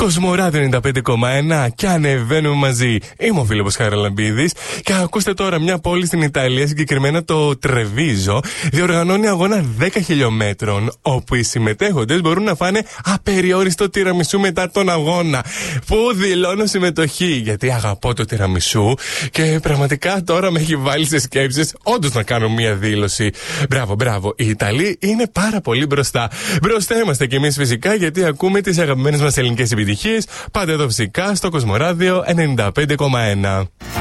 Κοσμοράδιο 95,1 και ανεβαίνουμε μαζί. Είμαι ο Φίλιππος Χαραλαμπίδης και ακούστε τώρα, μια πόλη στην Ιταλία, συγκεκριμένα το Τρεβίζο, διοργανώνει αγώνα 10 χιλιόμετρων, όπου οι συμμετέχοντες μπορούν να φάνε απεριόριστο τυραμισού μετά τον αγώνα. Που δηλώνω συμμετοχή, γιατί αγαπώ το τυραμισού και πραγματικά τώρα με έχει βάλει σε σκέψεις όντως να κάνω μια δήλωση. Μπράβο, μπράβο. Οι Ιταλοί είναι πάρα πολύ μπροστά. Μπροστά είμαστε κι εμείς φυσικά, γιατί ακούμε τις αγαπημένες μας ελληνικές επιτυχίες. Πάντα εδώ φυσικά στο Κοσμοράδιο 95,1.